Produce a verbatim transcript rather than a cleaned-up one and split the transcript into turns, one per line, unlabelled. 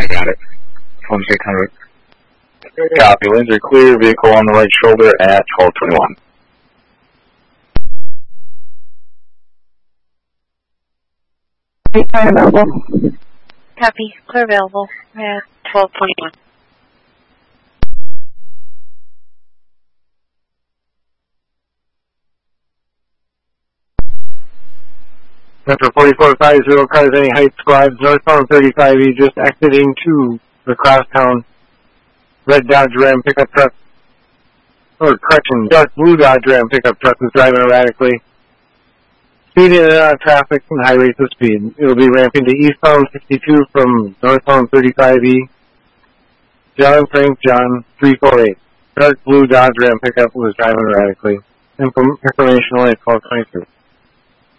got it. Phone six hundred.
Copy. Lanes are clear. Vehicle on the right shoulder at twelve twenty-one.
Clear available.
Copy. Clear available at twelve twenty-one.
Metro forty-four five zero, cars any height squad, northbound thirty-five E, just exiting to the crosstown. Red Dodge Ram pickup truck, or correction, dark blue Dodge Ram pickup truck is driving erratically. Speeding in and out of traffic and high rates of speed. It will be ramping to eastbound sixty-two from northbound thirty-five E. John Frank John three four eight. Dark blue Dodge Ram pickup was driving erratically. Inform- information only at twelve twenty-three.